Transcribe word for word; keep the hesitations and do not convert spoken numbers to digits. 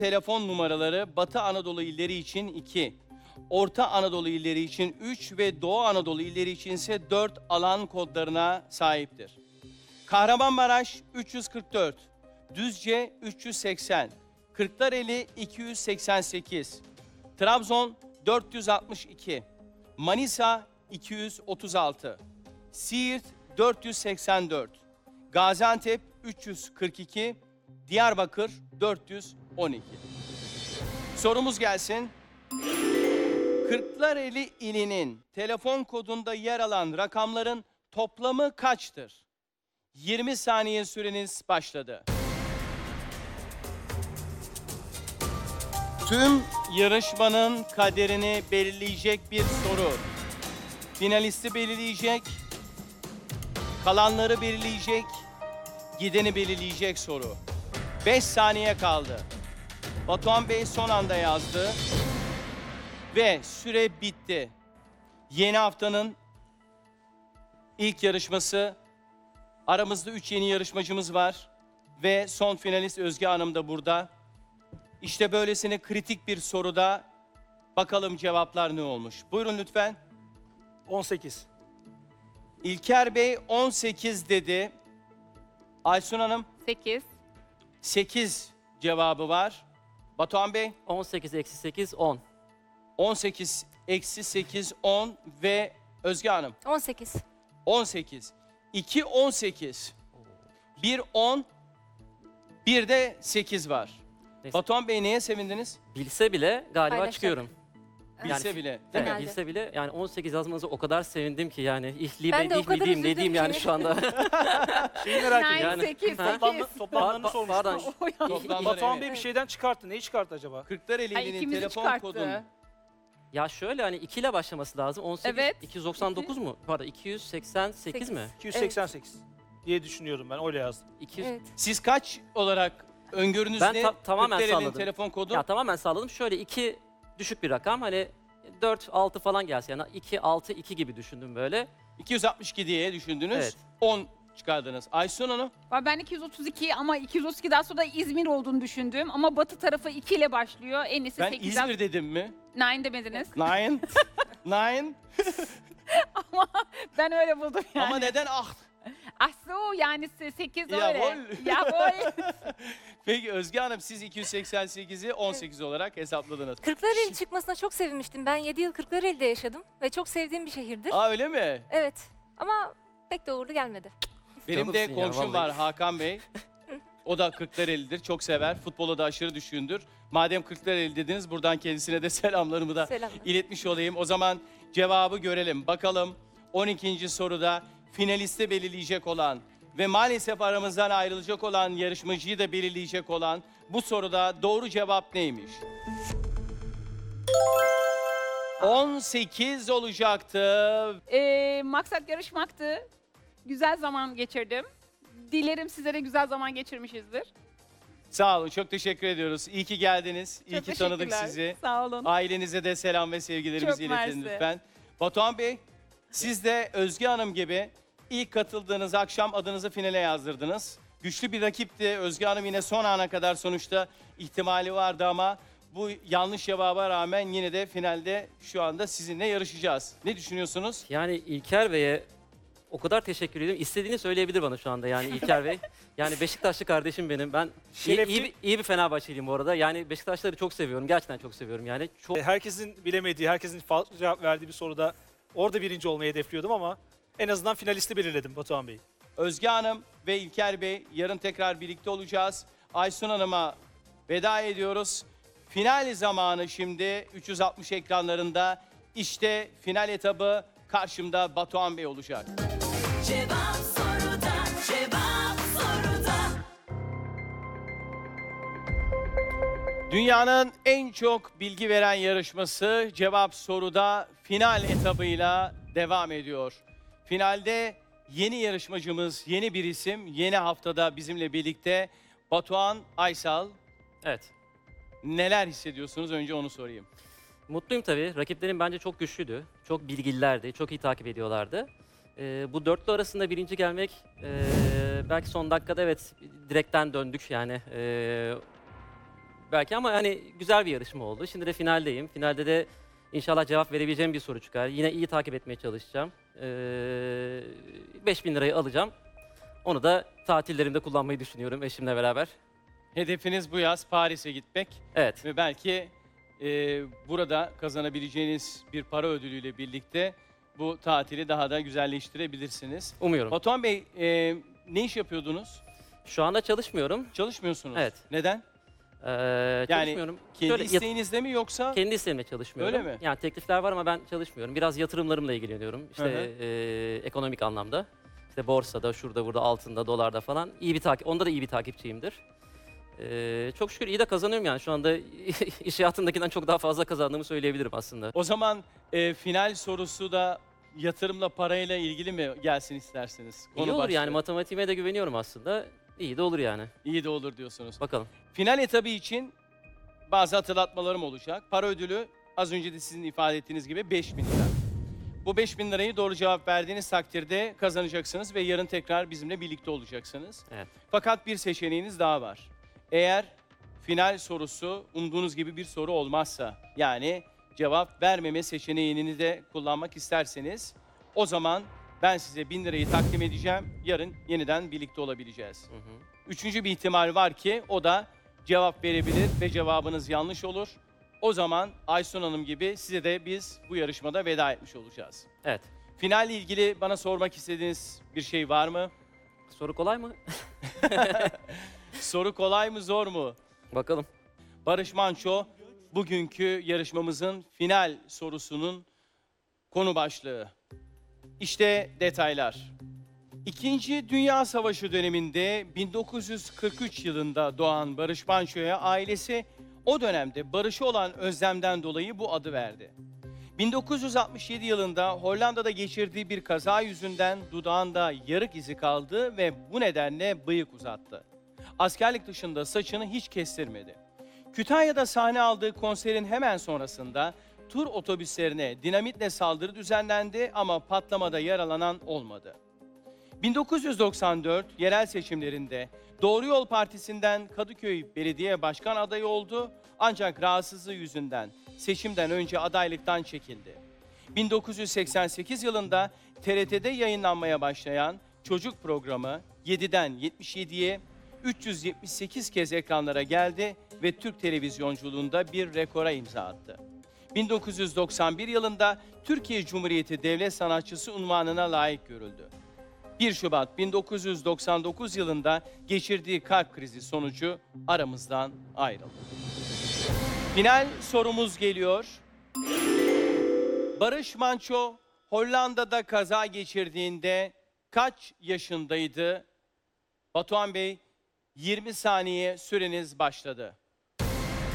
Telefon numaraları Batı Anadolu illeri için iki, Orta Anadolu illeri için üç ve Doğu Anadolu illeri için ise dört alan kodlarına sahiptir. Kahramanmaraş üç yüz kırk dört, Düzce üç yüz seksen, Kırklareli iki yüz seksen sekiz, Trabzon dört yüz altmış iki, Manisa iki yüz otuz altı, Siirt dört yüz seksen dört, Gaziantep üç yüz kırk iki, Diyarbakır dört yüz on iki. Sorumuz gelsin. Kırklareli ilinin telefon kodunda yer alan rakamların toplamı kaçtır? yirmi saniye süreniz başladı. Tüm yarışmanın kaderini belirleyecek bir soru. Finalisti belirleyecek, kalanları belirleyecek, gideni belirleyecek soru. beş saniye kaldı. Batuhan Bey son anda yazdı. Ve süre bitti. Yeni haftanın ilk yarışması. Aramızda üç yeni yarışmacımız var. Ve son finalist Özge Hanım da burada. İşte böylesine kritik bir soruda bakalım cevaplar ne olmuş. Buyurun lütfen. on sekiz. İlker Bey on sekiz dedi. Aysun Hanım sekiz. sekiz cevabı var. Batuhan Bey on sekiz eksi sekiz, on. on sekiz eksi sekiz, on ve Özge Hanım on sekiz. on sekiz. iki on sekiz. bir on, bir de sekiz var. Neyse. Batuhan Bey neye sevindiniz? Bilse bile galiba Paylaşacak. çıkıyorum. Bilse Yani- bile. Değil Evet, mi? Herhalde. bilse bile yani on sekiz yazmanıza o kadar sevindim ki yani ihli Ben de o bedih mi kadar diyeyim ne üzüldüm diyeyim yani ki. şu anda. Şeyi merak Nine, ediyorum. Yani- sekiz, Ha? Toplamlı, sekiz. toplamlarını Pa- pa- sormuştum. pardon. Toplamları, Batuhan evet. Bey bir şeyden çıkarttı. Neyi çıkarttı acaba? Kırklareli Ay, ilinin ikimizi telefon çıkarttı. kodunu. Ya şöyle hani iki ile başlaması lazım. on sekiz, Evet. iki yüz doksan dokuz mu? Pardon iki yüz seksen sekiz Sekiz. mi? iki yüz seksen sekiz diye düşünüyorum ben. Öyle yazdım. iki yüz... Evet. Siz kaç olarak öngörünüz Ben ne? ta- tamamen Kırklareli'nin salladım. telefon kodu. Ya tamamen sağladım. Şöyle iki düşük bir rakam hani dört altı falan gelse yani iki altı iki gibi düşündüm böyle. iki yüz altmış iki diye düşündünüz. Evet. on çıkardınız. Aysun Hanım Ben iki yüz otuz iki ama iki yüz otuz ikiden sonra İzmir olduğunu düşündüm. Ama batı tarafı iki ile başlıyor. En iyisi ben sekizden... İzmir dedim mi? Nine demediniz. Nine. Nine. Ama ben öyle buldum yani. Ama neden ah? Ahsu yani sekiz öyle. Yavol. Yavol. Peki Özge Hanım siz iki yüz seksen sekizi on sekiz olarak hesapladınız. Kırklareli çıkmasına çok sevinmiştim. Ben yedi yıl Kırklareli'de yaşadım ve çok sevdiğim bir şehirdir. Aa öyle mi? Evet. Ama pek de uğurlu gelmedi. Benim de Canımsın ya, komşum vallahi. var Hakan Bey. O da Kırklareli'dir. Çok sever. Futbola da aşırı düşkündür. Madem Kırklareli dediniz buradan kendisine de selamlarımı da Selamlar. iletmiş olayım. O zaman cevabı görelim. Bakalım on ikinci soruda finaliste belirleyecek olan ve maalesef aramızdan ayrılacak olan yarışmacıyı da belirleyecek olan bu soruda doğru cevap neymiş? on sekiz olacaktı. Ee, maksat yarışmaktı. Güzel zaman geçirdim. Dilerim sizlere güzel zaman geçirmişizdir. Sağ olun. Çok teşekkür ediyoruz. İyi ki geldiniz. İyi Çok ki tanıdık teşekkürler. sizi. Sağ olun. Ailenize de selam ve sevgilerimizi Çok iletin mersi. lütfen. Batuhan Bey, siz de Özge Hanım gibi ilk katıldığınız akşam adınızı finale yazdırdınız. Güçlü bir rakipti. Özge Hanım yine son ana kadar sonuçta ihtimali vardı ama bu yanlış cevaba rağmen yine de finalde şu anda sizinle yarışacağız. Ne düşünüyorsunuz? Yani İlker Bey'e o kadar teşekkür ediyorum. İstediğini söyleyebilir bana şu anda yani İlker Bey. Yani Beşiktaşlı kardeşim benim. Ben iyi, Şerefli- iyi, bir, iyi bir Fenerbahçeliyim bu arada. Yani Beşiktaşları çok seviyorum. Gerçekten çok seviyorum yani. Çok Herkesin bilemediği, herkesin farklı cevap verdiği bir soruda orada birinci olmayı hedefliyordum ama en azından finalisti belirledim Batuhan Bey. Özge Hanım ve İlker Bey yarın tekrar birlikte olacağız. Aysun Hanım'a veda ediyoruz. Final zamanı şimdi üç yüz altmış ekranlarında. İşte final etabı karşımda Batuhan Bey olacak. Cevap soruda, cevap soruda. Dünyanın en çok bilgi veren yarışması Cevap Soru'da final etabıyla devam ediyor. Finalde yeni yarışmacımız, yeni bir isim, yeni haftada bizimle birlikte Batuhan Aysal. evet. Neler hissediyorsunuz? Önce onu sorayım. Mutluyum tabii. Rakiplerim bence çok güçlüydü. Çok bilgililerdi. Çok iyi takip ediyorlardı. Ee, bu dörtlü arasında birinci gelmek e, belki son dakikada evet direkten döndük yani. E, belki ama hani güzel bir yarışma oldu. Şimdi de finaldeyim. Finalde de inşallah cevap verebileceğim bir soru çıkar. Yine iyi takip etmeye çalışacağım. Ee, beş bin lirayı alacağım. Onu da tatillerimde kullanmayı düşünüyorum eşimle beraber. Hedefiniz bu yaz Paris'e gitmek Evet. ve belki e, burada kazanabileceğiniz bir para ödülüyle birlikte bu tatili daha da güzelleştirebilirsiniz. Umuyorum. Batuhan Bey, e, ne iş yapıyordunuz? Şu anda çalışmıyorum. Çalışmıyorsunuz. Evet. Neden? Ee, Yani çalışmıyorum. Kendi Şöyle, yat- isteğinizde mi yoksa? kendi isteğimle çalışmıyorum. Öyle mi? Yani teklifler var ama ben çalışmıyorum. Biraz yatırımlarımla ilgileniyorum. İşte Hı hı. e, ekonomik anlamda. İşte borsada, şurada, burada, altında, dolarda falan. İyi bir takip, onda da iyi bir takipçiyimdir. Ee, çok şükür iyi de kazanıyorum yani. Şu anda iş hayatındakinden çok daha fazla kazandığımı söyleyebilirim aslında. O zaman e, final sorusu da yatırımla parayla ilgili mi gelsin isterseniz? İyi olur başlığı. yani, matematiğime de güveniyorum aslında. İyi de olur yani. İyi de olur diyorsunuz. Bakalım. Final etabı için bazı hatırlatmalarım olacak. Para ödülü az önce de sizin ifade ettiğiniz gibi beş bin lira. Bu beş bin lirayı doğru cevap verdiğiniz takdirde kazanacaksınız ve yarın tekrar bizimle birlikte olacaksınız. Evet. Fakat bir seçeneğiniz daha var. Eğer final sorusu umduğunuz gibi bir soru olmazsa, yani cevap vermeme seçeneğini de kullanmak isterseniz, o zaman ben size bin lirayı takdim edeceğim. Yarın yeniden birlikte olabileceğiz. Hı hı. Üçüncü bir ihtimal var ki o da cevap verebilir ve cevabınız yanlış olur. O zaman Aysun Hanım gibi size de biz bu yarışmada veda etmiş olacağız. Evet. Finalle ilgili bana sormak istediğiniz bir şey var mı? Soru kolay mı? Soru kolay mı zor mu? Bakalım. Barış Manço bugünkü yarışmamızın final sorusunun konu başlığı. İşte detaylar. İkinci Dünya Savaşı döneminde bin dokuz yüz kırk üç yılında doğan Barış Manço'ya ailesi o dönemde barışa olan özlemden dolayı bu adı verdi. bin dokuz yüz altmış yedi yılında Hollanda'da geçirdiği bir kaza yüzünden dudağında yarık izi kaldı ve bu nedenle bıyık uzattı. Askerlik dışında saçını hiç kestirmedi. Kütahya'da sahne aldığı konserin hemen sonrasında tur otobüslerine dinamitle saldırı düzenlendi ama patlamada yaralanan olmadı. bin dokuz yüz doksan dört yerel seçimlerinde Doğru Yol Partisi'nden Kadıköy Belediye Başkan adayı oldu ancak rahatsızlığı yüzünden seçimden önce adaylıktan çekildi. bin dokuz yüz seksen sekiz yılında T R T'de yayınlanmaya başlayan çocuk programı yediden yetmiş yediye üç yüz yetmiş sekiz kez ekranlara geldi ve Türk televizyonculuğunda bir rekora imza attı. bin dokuz yüz doksan bir yılında Türkiye Cumhuriyeti Devlet Sanatçısı unvanına layık görüldü. bir Şubat bin dokuz yüz doksan dokuz yılında geçirdiği kalp krizi sonucu aramızdan ayrıldı. Final sorumuz geliyor. Barış Manço Hollanda'da kaza geçirdiğinde kaç yaşındaydı? Batuhan Bey, yirmi saniye süreniz başladı.